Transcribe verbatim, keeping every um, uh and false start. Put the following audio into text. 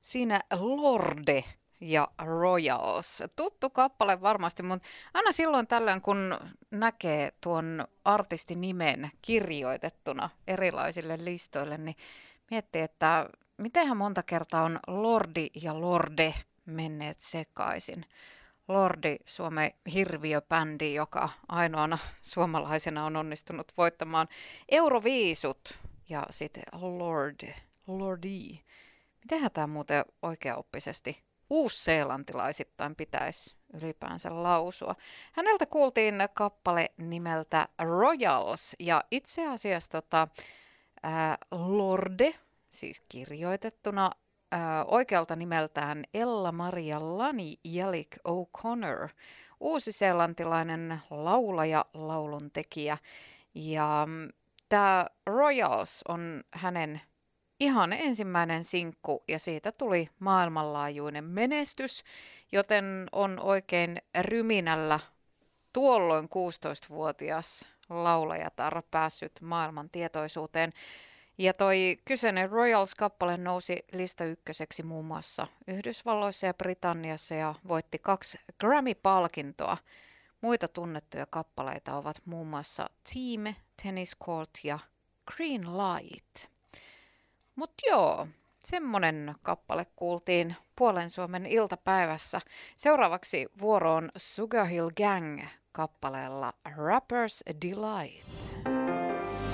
Siinä Lorde ja Royals. Tuttu kappale varmasti, mutta aina silloin tällöin, kun näkee tuon artistin nimen kirjoitettuna erilaisille listoille, niin miettii, että mitenhän monta kertaa on Lordi ja Lorde menneet sekaisin. Lordi, Suomen hirviöbändi, joka ainoana suomalaisena on onnistunut voittamaan Euroviisut. Ja sitten Lord, Lordi. Mitenhän tämä muuten oikeaoppisesti uusseelantilaisittain pitäisi ylipäänsä lausua? Häneltä kuultiin kappale nimeltä Royals, ja itse asiassa tota, ää, Lorde, siis kirjoitettuna ää, oikealta nimeltään Ella-Maria Lani Jalik O'Connor, uusiseelantilainen laulaja, lauluntekijä, ja tämä Royals on hänen ihan ensimmäinen sinkku ja siitä tuli maailmanlaajuinen menestys, joten on oikein ryminällä tuolloin kuusitoistavuotias laulajatar päässyt maailman tietoisuuteen. Ja toi kyseinen Royals-kappale nousi lista ykköseksi muun muassa Yhdysvalloissa ja Britanniassa ja voitti kaksi Grammy-palkintoa. Muita tunnettuja kappaleita ovat muun muassa Team, Tennis Court ja Green Light. Mutta joo, semmonen kappale kuultiin Puolen Suomen iltapäivässä. Seuraavaksi vuoroon Sugar Hill Gang kappaleella Rapper's Delight.